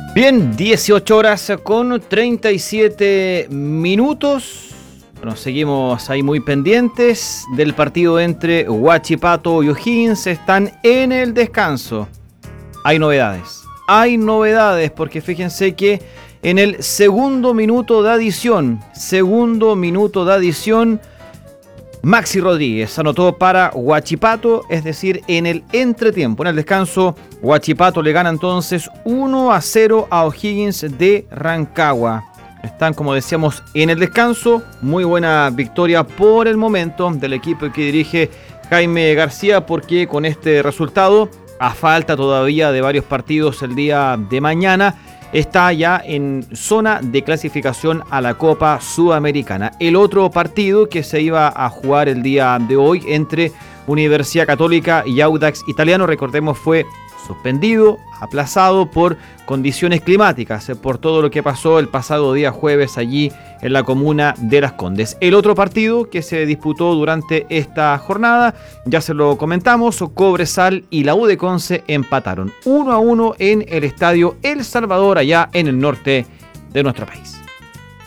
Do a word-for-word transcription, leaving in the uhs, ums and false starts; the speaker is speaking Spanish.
Bien, dieciocho horas con treinta y siete minutos. Bueno, seguimos ahí muy pendientes del partido entre Huachipato y O'Higgins. Están en el descanso. Hay novedades. Hay novedades porque fíjense que en el segundo minuto de adición, segundo minuto de adición, Maxi Rodríguez anotó para Huachipato, es decir, en el entretiempo, en el descanso, Huachipato le gana entonces uno a cero a O'Higgins de Rancagua. Están, como decíamos, en el descanso. Muy buena victoria por el momento del equipo que dirige Jaime García, porque con este resultado, a falta todavía de varios partidos el día de mañana, está ya en zona de clasificación a la Copa Sudamericana. El otro partido que se iba a jugar el día de hoy entre Universidad Católica y Audax Italiano, recordemos, fue suspendido, aplazado por condiciones climáticas, por todo lo que pasó el pasado día jueves allí en la comuna de Las Condes. El otro partido que se disputó durante esta jornada, ya se lo comentamos, Cobresal y la U de Conce empataron uno a uno en el estadio El Salvador, allá en el norte de nuestro país.